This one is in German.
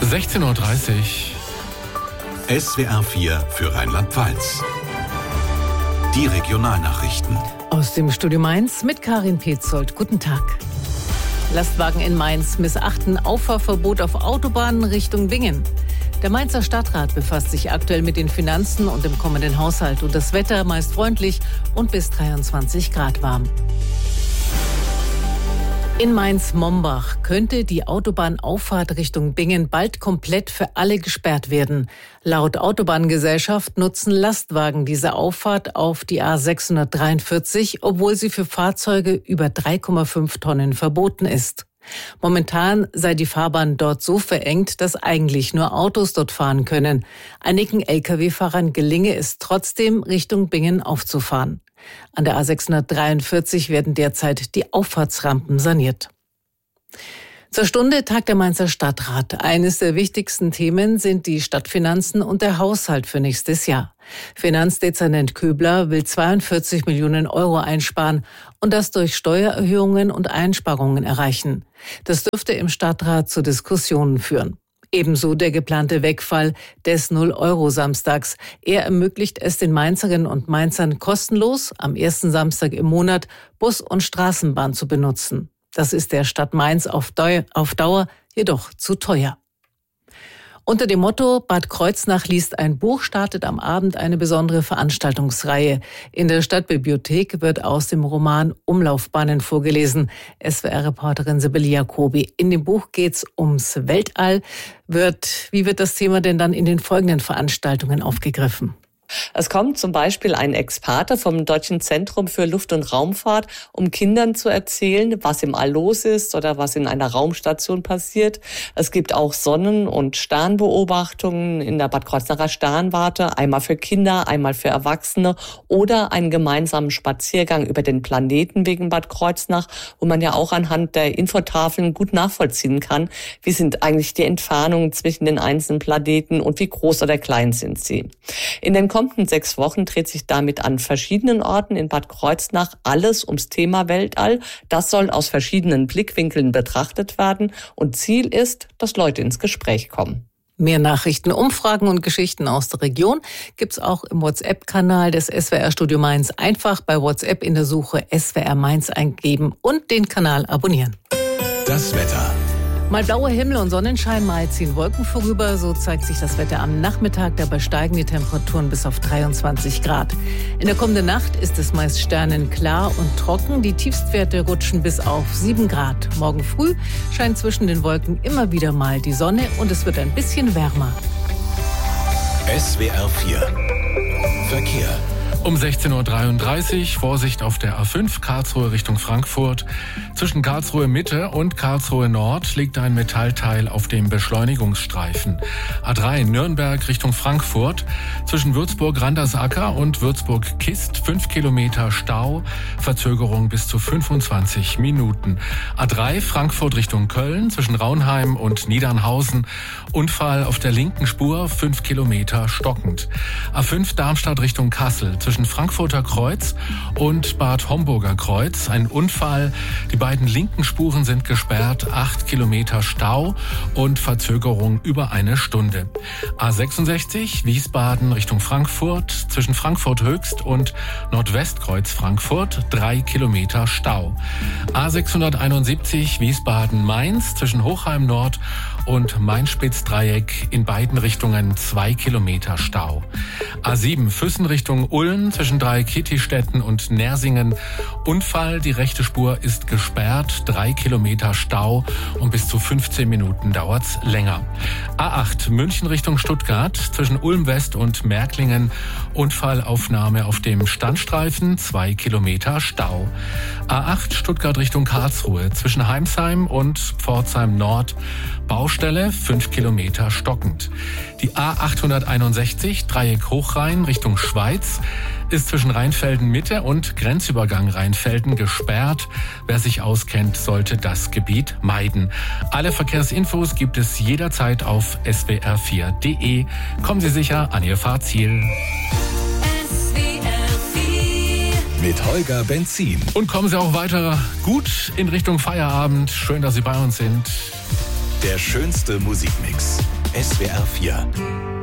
16:30 Uhr. SWR 4 für Rheinland-Pfalz. Die Regionalnachrichten. Aus dem Studio Mainz mit Karin Petzold. Guten Tag. Lastwagen in Mainz missachten Auffahrverbot auf Autobahnen Richtung Bingen. Der Mainzer Stadtrat befasst sich aktuell mit den Finanzen und dem kommenden Haushalt. Und das Wetter meist freundlich und bis 23 Grad warm. In Mainz-Mombach könnte die Autobahnauffahrt Richtung Bingen bald komplett für alle gesperrt werden. Laut Autobahngesellschaft nutzen Lastwagen diese Auffahrt auf die A643, obwohl sie für Fahrzeuge über 3,5 Tonnen verboten ist. Momentan sei die Fahrbahn dort so verengt, dass eigentlich nur Autos dort fahren können. Einigen Lkw-Fahrern gelinge es trotzdem, Richtung Bingen aufzufahren. An der A643 werden derzeit die Auffahrtsrampen saniert. Zur Stunde tagt der Mainzer Stadtrat. Eines der wichtigsten Themen sind die Stadtfinanzen und der Haushalt für nächstes Jahr. Finanzdezernent Köbler will 42 Millionen Euro einsparen und das durch Steuererhöhungen und Einsparungen erreichen. Das dürfte im Stadtrat zu Diskussionen führen. Ebenso der geplante Wegfall des 0-Euro-Samstags. Er ermöglicht es den Mainzerinnen und Mainzern kostenlos am ersten Samstag im Monat Bus und Straßenbahn zu benutzen. Das ist der Stadt Mainz auf Dauer jedoch zu teuer. Unter dem Motto Bad Kreuznach liest ein Buch startet am Abend eine besondere Veranstaltungsreihe. In der Stadtbibliothek wird aus dem Roman Umlaufbahnen vorgelesen. SWR-Reporterin Sibylle Jacobi. In dem Buch geht's ums Weltall. Wie wird das Thema denn dann in den folgenden Veranstaltungen aufgegriffen? Es kommt zum Beispiel ein Experte vom Deutschen Zentrum für Luft- und Raumfahrt, um Kindern zu erzählen, was im All los ist oder was in einer Raumstation passiert. Es gibt auch Sonnen- und Sternbeobachtungen in der Bad Kreuznacher Sternwarte, einmal für Kinder, einmal für Erwachsene oder einen gemeinsamen Spaziergang über den Planeten wegen Bad Kreuznach, wo man ja auch anhand der Infotafeln gut nachvollziehen kann, wie sind eigentlich die Entfernungen zwischen den einzelnen Planeten und wie groß oder klein sind sie. In den kommenden 6 Wochen dreht sich damit an verschiedenen Orten in Bad Kreuznach alles ums Thema Weltall. Das soll aus verschiedenen Blickwinkeln betrachtet werden und Ziel ist, dass Leute ins Gespräch kommen. Mehr Nachrichten, Umfragen und Geschichten aus der Region gibt's auch im WhatsApp-Kanal des SWR Studio Mainz. Einfach bei WhatsApp in der Suche SWR Mainz eingeben und den Kanal abonnieren. Das Wetter. Mal blauer Himmel und Sonnenschein, mal ziehen Wolken vorüber. So zeigt sich das Wetter am Nachmittag. Dabei steigen die Temperaturen bis auf 23 Grad. In der kommenden Nacht ist es meist sternenklar und trocken. Die Tiefstwerte rutschen bis auf 7 Grad. Morgen früh scheint zwischen den Wolken immer wieder mal die Sonne und es wird ein bisschen wärmer. SWR 4 Verkehr. Um 16:33 Uhr Vorsicht auf der A5 Karlsruhe Richtung Frankfurt. Zwischen Karlsruhe Mitte und Karlsruhe Nord liegt ein Metallteil auf dem Beschleunigungsstreifen. A3 Nürnberg Richtung Frankfurt. Zwischen Würzburg-Randersacker und Würzburg-Kist 5 Kilometer Stau. Verzögerung bis zu 25 Minuten. A3 Frankfurt Richtung Köln. Zwischen Raunheim und Niedernhausen. Unfall auf der linken Spur 5 Kilometer stockend. A5 Darmstadt Richtung Kassel. Zwischen Frankfurter Kreuz und Bad Homburger Kreuz ein Unfall. Die beiden linken Spuren sind gesperrt, 8 Kilometer Stau und Verzögerung über 1 Stunde. A66 Wiesbaden Richtung Frankfurt, zwischen Frankfurt Höchst und Nordwestkreuz Frankfurt 3 Kilometer Stau. A671 Wiesbaden Mainz, zwischen Hochheim Nord und Main-Spitz-Dreieck in beiden Richtungen 2 Kilometer Stau. A7 Füssen Richtung Ulm zwischen Dreieck-Kietistetten und Nersingen. Unfall, die rechte Spur ist gesperrt, 3 Kilometer Stau und bis zu 15 Minuten dauert's länger. A8 München Richtung Stuttgart zwischen Ulm West und Märklingen. Unfallaufnahme auf dem Standstreifen, 2 Kilometer Stau. A8 Stuttgart Richtung Karlsruhe zwischen Heimsheim und Pforzheim Nord. Baustelle 5 Kilometer stockend. Die A861 Dreieck Hochrhein Richtung Schweiz ist zwischen Rheinfelden Mitte und Grenzübergang Rheinfelden gesperrt. Wer sich auskennt, sollte das Gebiet meiden. Alle Verkehrsinfos gibt es jederzeit auf swr4.de. Kommen Sie sicher an Ihr Fahrziel. Mit Holger Benzin. Und kommen Sie auch weiter gut in Richtung Feierabend. Schön, dass Sie bei uns sind. Der schönste Musikmix. SWR 4.